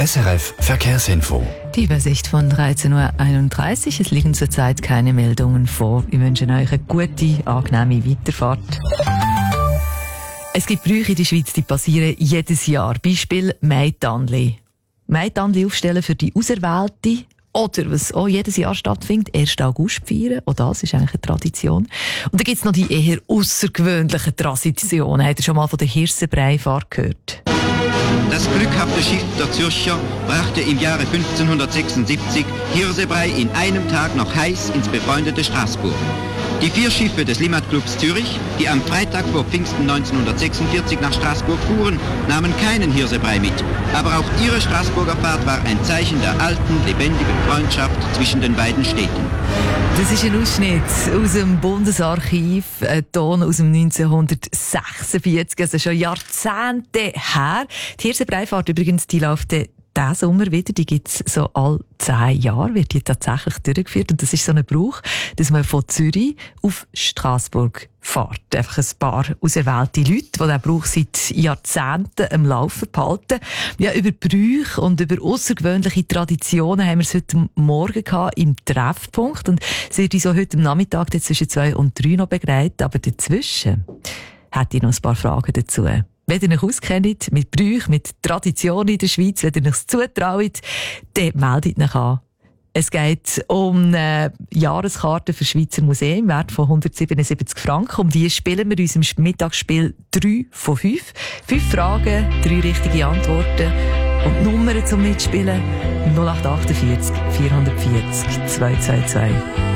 SRF Verkehrsinfo. Die Übersicht von 13.31 Uhr. Es liegen zurzeit keine Meldungen vor. Wir wünschen euch eine gute, angenehme Weiterfahrt. Es gibt Brüche in der Schweiz, die passieren jedes Jahr. Beispiel Maitandli. Maitandli aufstellen für die Auserwählte. Oder was auch jedes Jahr stattfindet, 1. August feiern. Auch das ist eigentlich eine Tradition. Und dann gibt es noch die eher außergewöhnlichen Traditionen. Habt ihr schon mal von der Hirsenbreifahrt gehört? Das glückhafte Schiff der Zürcher brachte im Jahre 1576 Hirsebrei in einem Tag noch heiß ins befreundete Straßburg. Die 4 Schiffe des Limmatclubs Zürich, die am Freitag vor Pfingsten 1946 nach Straßburg fuhren, nahmen keinen Hirsebrei mit. Aber auch ihre Straßburger Fahrt war ein Zeichen der alten, lebendigen Freundschaft zwischen den beiden Städten. Das ist ein Ausschnitt aus dem Bundesarchiv, ein Ton aus dem 1946, also schon Jahrzehnte her. Die Hirsenbreifahrt übrigens, die läuft diesen Sommer wieder, die gibt's so alle 10 Jahre, wird die tatsächlich durchgeführt. Und das ist so ein Brauch, dass man von Zürich auf Straßburg fährt. Einfach ein paar auserwählte Leute, die diesen Brauch seit Jahrzehnten am Laufen behalten. Ja, über Brüche und über außergewöhnliche Traditionen haben wir es heute Morgen gehabt im Treffpunkt. Und es wird uns so heute am Nachmittag zwischen 2 und 3 noch begleiten. Aber dazwischen hätte ich noch ein paar Fragen dazu. Wenn ihr euch auskennt mit Brüchen, mit Traditionen in der Schweiz, wenn ihr euch zutraut, dann meldet euch an. Es geht um eine Jahreskarte für Schweizer Museen im Wert von 177 Franken. Um die spielen wir in unserem Mittagsspiel 3 von 5. 5 Fragen, 3 richtige Antworten. Und die Nummern zum Mitspielen 0848 440 222.